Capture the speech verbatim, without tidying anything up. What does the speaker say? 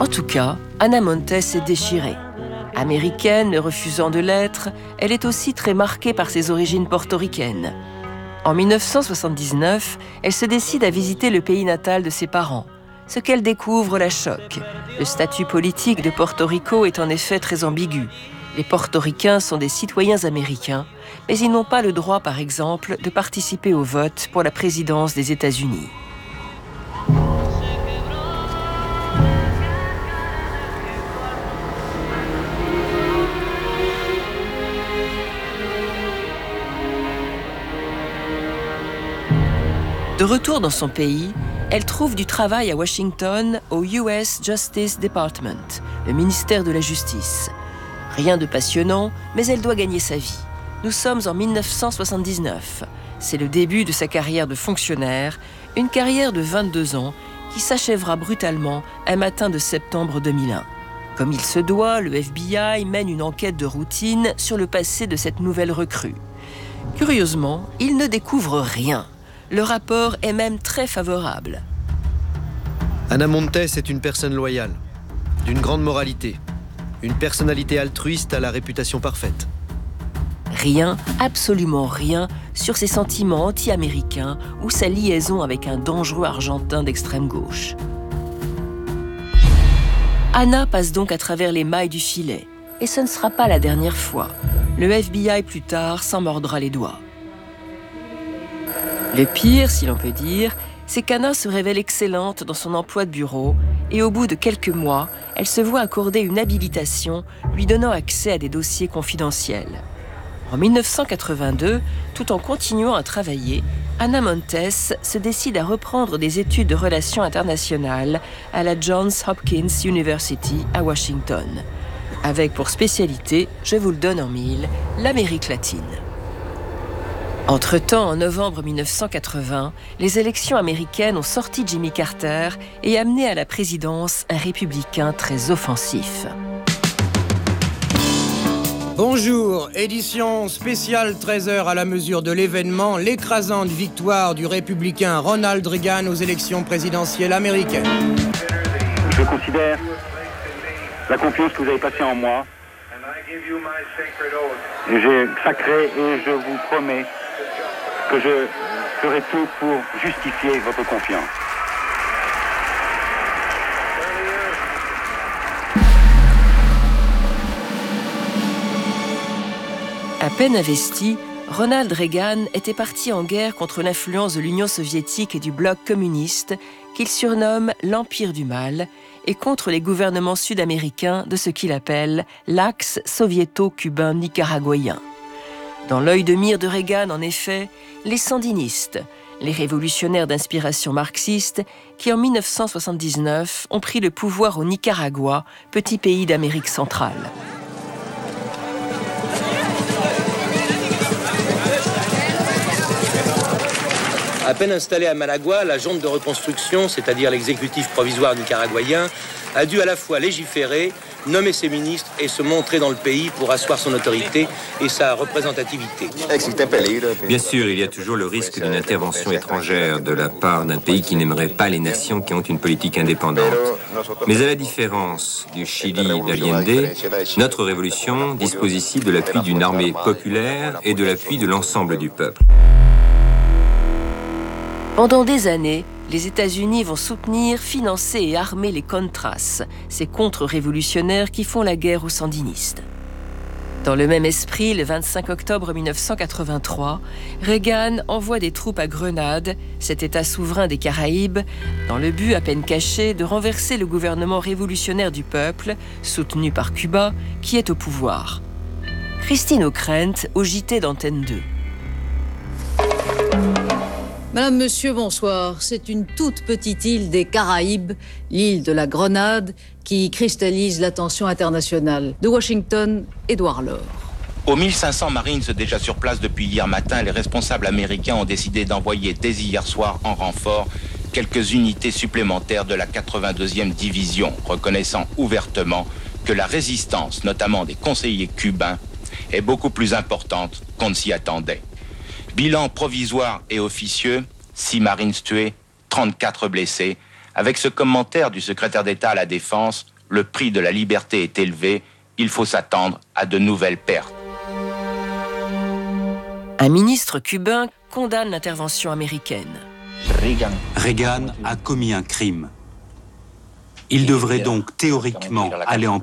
En tout cas, Ana Montes est déchirée. Américaine, refusant de l'être, elle est aussi très marquée par ses origines portoricaines. En mille neuf cent soixante-dix-neuf, elle se décide à visiter le pays natal de ses parents. Ce qu'elle découvre la choque. Le statut politique de Porto Rico est en effet très ambigu. Les portoricains sont des citoyens américains, mais ils n'ont pas le droit, par exemple, de participer au vote pour la présidence des États-Unis. De retour dans son pays, elle trouve du travail à Washington au U S Justice Department, le ministère de la Justice. Rien de passionnant, mais elle doit gagner sa vie. Nous sommes en mille neuf cent soixante-dix-neuf. C'est le début de sa carrière de fonctionnaire, une carrière de vingt-deux ans qui s'achèvera brutalement un matin de septembre deux mille un. Comme il se doit, le F B I mène une enquête de routine sur le passé de cette nouvelle recrue. Curieusement, il ne découvre rien. Le rapport est même très favorable. Ana Montes est une personne loyale, d'une grande moralité, une personnalité altruiste à la réputation parfaite. Rien, absolument rien, sur ses sentiments anti-américains ou sa liaison avec un dangereux Argentin d'extrême gauche. Ana passe donc à travers les mailles du filet. Et ce ne sera pas la dernière fois. Le F B I, plus tard, s'en mordra les doigts. Le pire, si l'on peut dire, c'est qu'Ana se révèle excellente dans son emploi de bureau et au bout de quelques mois, elle se voit accorder une habilitation lui donnant accès à des dossiers confidentiels. En mille neuf cent quatre-vingt-deux, tout en continuant à travailler, Ana Montes se décide à reprendre des études de relations internationales à la Johns Hopkins University à Washington, avec pour spécialité, je vous le donne en mille, l'Amérique latine. Entre-temps, en novembre mille neuf cent quatre-vingts, les élections américaines ont sorti Jimmy Carter et amené à la présidence un républicain très offensif. Bonjour, édition spéciale treize heures à la mesure de l'événement, l'écrasante victoire du républicain Ronald Reagan aux élections présidentielles américaines. Je considère la confiance que vous avez placée en moi. Et j'ai sacré et je vous promets que je ferai tout pour justifier votre confiance. À peine investi, Ronald Reagan était parti en guerre contre l'influence de l'Union soviétique et du bloc communiste, qu'il surnomme l'Empire du Mal, et contre les gouvernements sud-américains de ce qu'il appelle l'axe soviéto-cubain nicaraguayen. Dans l'œil de mire de Reagan, en effet, les sandinistes, les révolutionnaires d'inspiration marxiste, qui en mille neuf cent soixante-dix-neuf ont pris le pouvoir au Nicaragua, petit pays d'Amérique centrale. À peine installée à Managua, la junte de reconstruction, c'est-à-dire l'exécutif provisoire nicaraguayen, a dû à la fois légiférer, nommer ses ministres et se montrer dans le pays pour asseoir son autorité et sa représentativité. Bien sûr, il y a toujours le risque d'une intervention étrangère de la part d'un pays qui n'aimerait pas les nations qui ont une politique indépendante. Mais à la différence du Chili d'Allende, notre révolution dispose ici de l'appui d'une armée populaire et de l'appui de l'ensemble du peuple. Pendant des années, les États-Unis vont soutenir, financer et armer les Contras, ces contre-révolutionnaires qui font la guerre aux sandinistes. Dans le même esprit, le vingt-cinq octobre mille neuf cent quatre-vingt-trois, Reagan envoie des troupes à Grenade, cet État souverain des Caraïbes, dans le but à peine caché de renverser le gouvernement révolutionnaire du peuple, soutenu par Cuba, qui est au pouvoir. Christine O'Krent, au J T d'Antenne deux. Madame, monsieur, bonsoir. C'est une toute petite île des Caraïbes, l'île de la Grenade, qui cristallise l'attention internationale de Washington et d'Warlord. Aux mille cinq cents Marines déjà sur place depuis hier matin, les responsables américains ont décidé d'envoyer dès hier soir en renfort quelques unités supplémentaires de la quatre-vingt-deuxième division, reconnaissant ouvertement que la résistance, notamment des conseillers cubains, est beaucoup plus importante qu'on ne s'y attendait. Bilan provisoire et officieux, six Marines tués, trente-quatre blessés, avec ce commentaire du secrétaire d'État à la Défense, le prix de la liberté est élevé, il faut s'attendre à de nouvelles pertes. Un ministre cubain condamne l'intervention américaine. Reagan a commis un crime. Il devrait donc théoriquement aller en